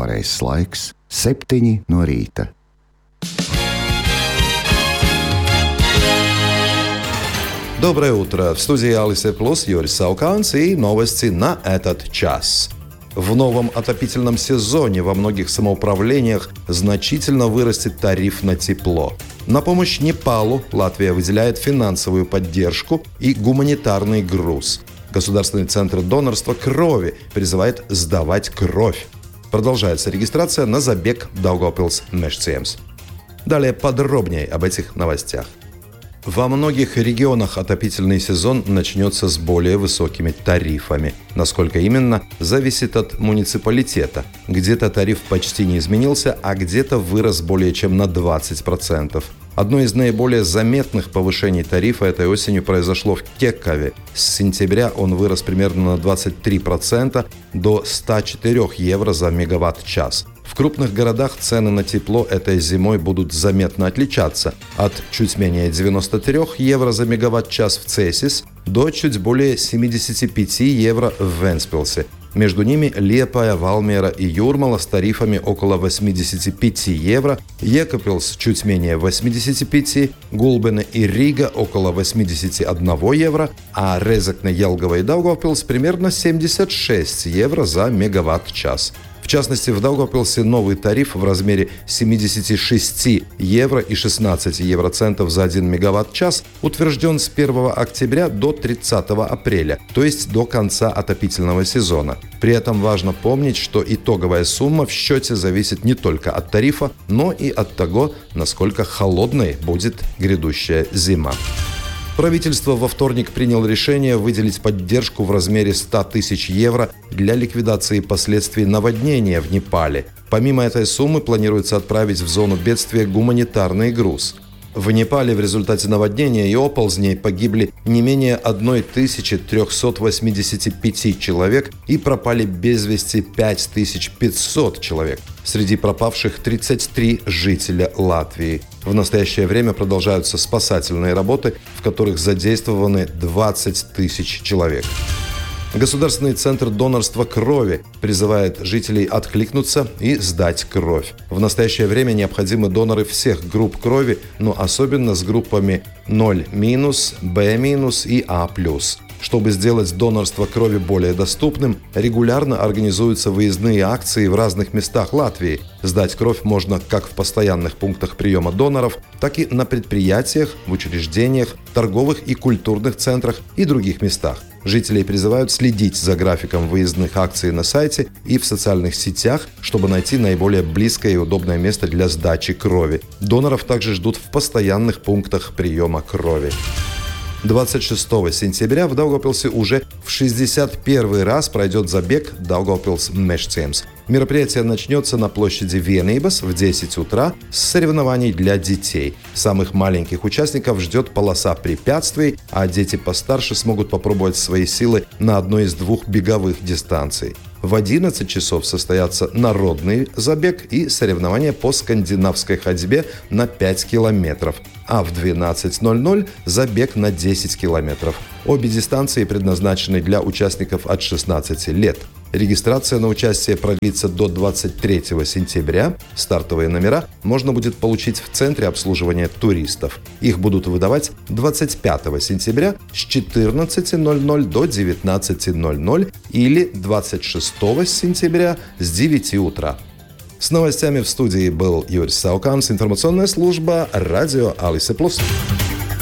pareizais laiks - 7 no rīta. Доброе утро! В студии Алисе Плюс Юрий Сауканс и новости на этот час. В новом отопительном сезоне во многих самоуправлениях значительно вырастет тариф на тепло. На помощь Непалу Латвия выделяет финансовую поддержку и гуманитарный груз. Государственный центр донорства крови призывает сдавать кровь. Продолжается регистрация на забег Daugavpils Mežciems. Далее подробнее об этих новостях. Во многих регионах отопительный сезон начнется с более высокими тарифами. Насколько именно, зависит от муниципалитета. Где-то тариф почти не изменился, а где-то вырос более чем на 20%. Одно из наиболее заметных повышений тарифа этой осенью произошло в Кекаве. С сентября он вырос примерно на 23% до 104 евро за мегаватт-час. В крупных городах цены на тепло этой зимой будут заметно отличаться от чуть менее 93 евро за мегаватт-час в Цесис до чуть более 75 евро в Вентспилсе. Между ними Лиепая, Валмера и Юрмала с тарифами около 85 евро, Екапилс чуть менее 85, Гулбене и Рига около 81 евро, а Резекне, Елгова и Даугавпилс примерно 76 евро за мегаватт-час. В частности, в Даугавпилсе новый тариф в размере 76 евро и 16 евроцентов за 1 мегаватт-час утвержден с 1 октября до 30 апреля, то есть до конца отопительного сезона. При этом важно помнить, что итоговая сумма в счете зависит не только от тарифа, но и от того, насколько холодной будет грядущая зима. Правительство во вторник приняло решение выделить поддержку в размере 100 тысяч евро для ликвидации последствий наводнения в Непале. Помимо этой суммы планируется отправить в зону бедствия гуманитарный груз. В Непале в результате наводнения и оползней погибли не менее 1385 человек и пропали без вести 5500 человек. Среди пропавших 33 жителя Латвии. В настоящее время продолжаются спасательные работы, в которых задействованы 20 тысяч человек. Государственный центр донорства крови призывает жителей откликнуться и сдать кровь. В настоящее время необходимы доноры всех групп крови, но особенно с группами 0-, B- и А+. Чтобы сделать донорство крови более доступным, регулярно организуются выездные акции в разных местах Латвии. Сдать кровь можно как в постоянных пунктах приема доноров, так и на предприятиях, в учреждениях, торговых и культурных центрах и других местах. Жителей призывают следить за графиком выездных акций на сайте и в социальных сетях, чтобы найти наиболее близкое и удобное место для сдачи крови. Доноров также ждут в постоянных пунктах приема крови. 26 сентября в Daugavpilse уже в 61 раз пройдет забег Daugavpils Mežciems. Мероприятие начнется на площади Vienības в 10 утра с соревнований для детей. Самых маленьких участников ждет полоса препятствий, а дети постарше смогут попробовать свои силы на одной из двух беговых дистанций. В 11 часов состоятся народный забег и соревнования по скандинавской ходьбе на 5 километров, а в 12:00 забег на 10 километров. Обе дистанции предназначены для участников от 16 лет. Регистрация на участие продлится до 23 сентября. Стартовые номера можно будет получить в Центре обслуживания туристов. Их будут выдавать 25 сентября с 14:00 до 19:00 или 26 сентября с 9 утра. С новостями в студии был Юрий Сауканс, информационная служба «Радио Алисе Плюс».